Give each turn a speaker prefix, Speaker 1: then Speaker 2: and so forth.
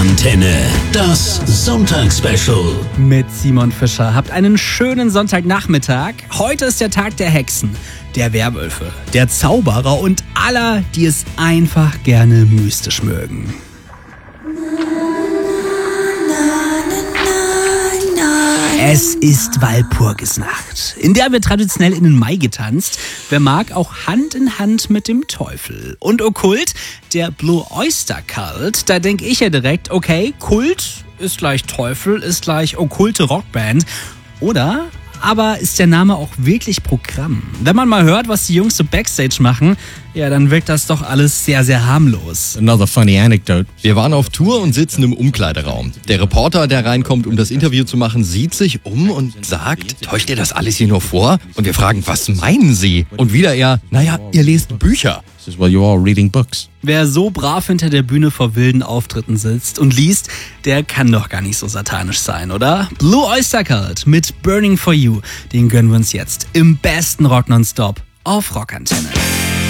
Speaker 1: Rockantenne, das Sonntagsspecial.
Speaker 2: Mit Simon Fischer. Habt einen schönen Sonntagnachmittag. Heute ist der Tag der Hexen, der Werwölfe, der Zauberer und aller, die es einfach gerne mystisch mögen. Es ist Walpurgisnacht, in der wird traditionell in den Mai getanzt. Wer mag, auch Hand in Hand mit dem Teufel. Und okkult, der Blue Oyster Cult, da denke ich ja direkt, okay, Kult ist gleich Teufel, ist gleich okkulte Rockband. Oder? Aber ist der Name auch wirklich Programm? Wenn man mal hört, was die Jungs so Backstage machen, ja, dann wirkt das doch alles sehr, sehr harmlos.
Speaker 3: Another funny anecdote. Wir waren auf Tour und sitzen im Umkleideraum. Der Reporter, der reinkommt, um das Interview zu machen, sieht sich um und sagt, täuscht ihr das alles hier nur vor? Und wir fragen, was meinen Sie? Und wieder er, naja, ihr lest Bücher.
Speaker 4: Well, you're all reading books.
Speaker 2: Wer so brav hinter der Bühne vor wilden Auftritten sitzt und liest, der kann doch gar nicht so satanisch sein, oder? Blue Oyster Cult mit Burning for You, den gönnen wir uns jetzt im besten Rock nonstop auf Rockantenne.